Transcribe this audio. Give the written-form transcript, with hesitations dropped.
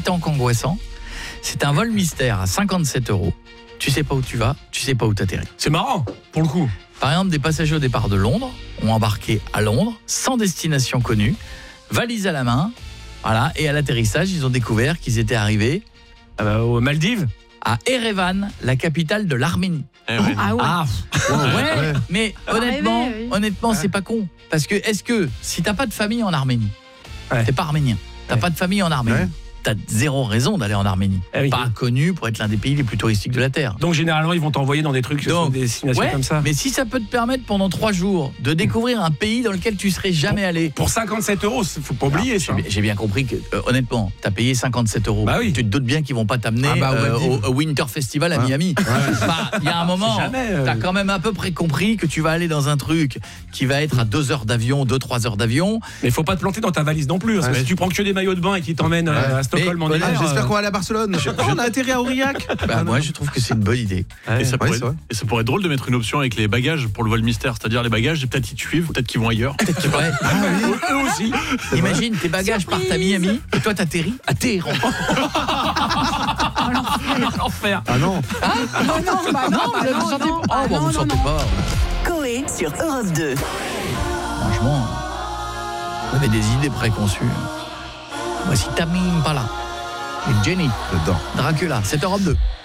excitant qu'angoissant. C'est un vol mystère à 57 €. Tu sais pas où tu vas, tu sais pas où t'atterris. C'est marrant, pour le coup. Par exemple, des passagers au départ de Londres ont embarqué à Londres, sans destination connue, valise à la main, voilà, et à l'atterrissage, ils ont découvert qu'ils étaient arrivés Aux Maldives. à Erevan, la capitale de l'Arménie. Ah ouais. Ouais, mais honnêtement, rêvé, oui. honnêtement, c'est pas con. Parce que, est-ce que, si t'as pas de famille en Arménie, Ouais. t'es pas arménien, t'as Ouais. pas de famille en Arménie, Ouais. t'as zéro raison d'aller en Arménie. Eh oui. Pas connu pour être l'un des pays les plus touristiques de la Terre. Donc généralement, ils vont t'envoyer dans des trucs, Donc, des destinations ouais, comme ça. mais si ça peut te permettre pendant 3 jours de découvrir un pays dans lequel tu serais jamais allé. Pour 57 €, faut pas oublier ça. J'ai bien compris que, honnêtement, t'as payé 57 €. Bah oui. Tu te doutes bien qu'ils vont pas t'amener Ah bah, aux Maldives. au Winter Festival à Ouais. Miami. Bah, il y a un moment, jamais, t'as quand même à peu près compris que tu vas aller dans un truc qui va être à 2 heures d'avion, 2-3 heures d'avion. Mais faut pas te planter dans ta valise non plus. Parce que Ouais. si tu prends que des maillots de bain et qu'ils t'emmènent à Stockholm en Mais, hiver. J'espère qu'on va aller à Barcelone. On a atterri à Aurillac. Bah, moi, je trouve que c'est une bonne idée. Ouais. Et ça, Ouais, c'est vrai. pourrait être drôle de mettre une option avec les bagages pour le vol mystère. C'est-à-dire les bagages, peut-être ils te suivent, peut-être qu'ils vont ailleurs. Ouais. Eux aussi. Imagine, tes bagages partent à Miami et toi t'atterris à Téhéran. L'enfer. Ah non. Vous sentez pas. Oh, bon, vous sentez pas. Coé sur Europe 2. Franchement, vous avez des idées préconçues. Voici Tamim Pala et Jenny Dedans. Dracula, c'est Europe 2.